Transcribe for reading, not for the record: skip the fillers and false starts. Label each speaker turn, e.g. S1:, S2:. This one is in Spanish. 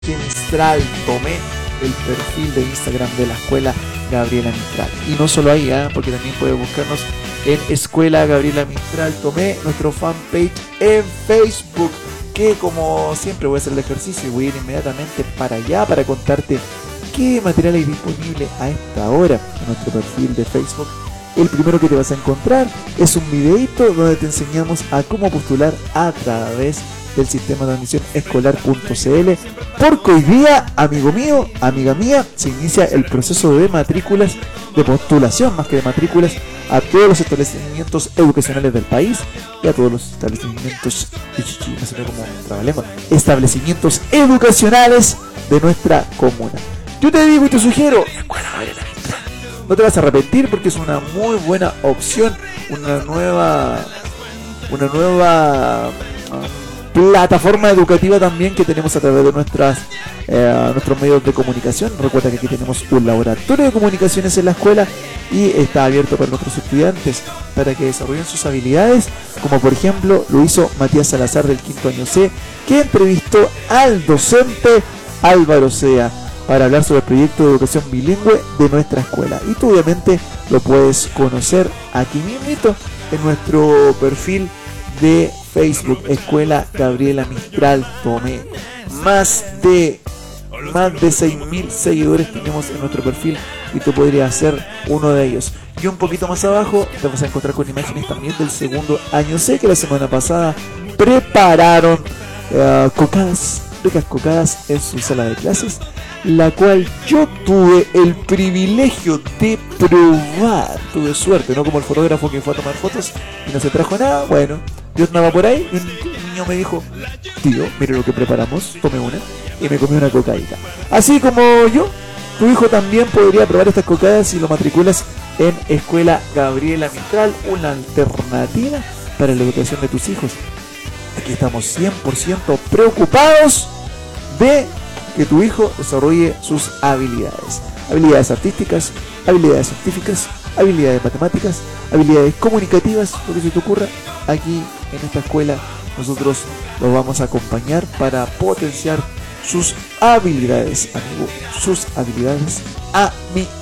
S1: Mistral. Tomé el perfil de Instagram de la escuela Gabriela Mistral. Y no solo ahí, porque también puedes buscarnos en Escuela Gabriela Mistral. Tomé nuestro fanpage en Facebook, que como siempre voy a hacer el ejercicio y voy a ir inmediatamente para allá para contarte qué material hay disponible a esta hora en nuestro perfil de Facebook. El primero que te vas a encontrar es un videito donde te enseñamos a cómo postular a través del sistema de admisión escolar.cl, porque hoy día, amigo mío, amiga mía, se inicia el proceso de matrículas, de postulación más que de matrículas, a todos los establecimientos educacionales del país y a todos los establecimientos, no sé cómo trabalemos, establecimientos educacionales de nuestra comuna. Yo te digo y te sugiero, no te vas a arrepentir porque es una muy buena opción, una nueva plataforma educativa también que tenemos a través de nuestros medios de comunicación. Recuerda que aquí tenemos un laboratorio de comunicaciones en la escuela y está abierto para nuestros estudiantes para que desarrollen sus habilidades, como por ejemplo lo hizo Matías Salazar del quinto año C, que entrevistó al docente Álvaro Sea para hablar sobre el proyecto de educación bilingüe de nuestra escuela. Y tú obviamente lo puedes conocer aquí mismito en nuestro perfil de Facebook, Escuela Gabriela Mistral. Tomé más de 6.000 seguidores tenemos en nuestro perfil y tú podrías ser uno de ellos. Y un poquito más abajo te vas a encontrar con imágenes también del segundo año C, que la semana pasada prepararon ricas cocadas en su sala de clases, la cual yo tuve el privilegio de probar. Tuve suerte, no como el fotógrafo que fue a tomar fotos y no se trajo nada. Bueno, yo andaba por ahí y un niño me dijo: tío, mire lo que preparamos, tome una, y me comí una cocadita. Así como yo, tu hijo también podría probar estas cocadas si lo matriculas en Escuela Gabriela Mistral, una alternativa para la educación de tus hijos. Aquí estamos 100% preocupados de que tu hijo desarrolle sus habilidades artísticas, habilidades científicas, habilidades matemáticas, habilidades comunicativas, lo que se te ocurra. Aquí en esta escuela nosotros los vamos a acompañar para potenciar sus habilidades, amigo, sus habilidades amigos.